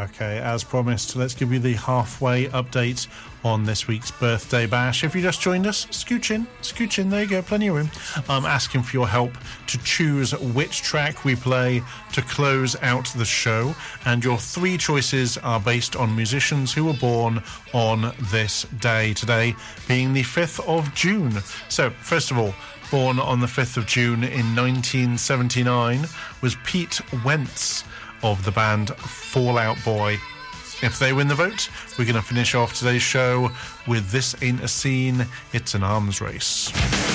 Okay, as promised, let's give you the halfway update on this week's birthday bash. If you just joined us, scooch in, there you go, plenty of room. I'm asking for your help to choose which track we play to close out the show, and your three choices are based on musicians who were born on this day, today being the 5th of June. So, first of all, born on the 5th of June in 1979 was Pete Wentz of the band Fall Out Boy. If they win the vote, we're going to finish off today's show with This Ain't a Scene, It's an Arms Race.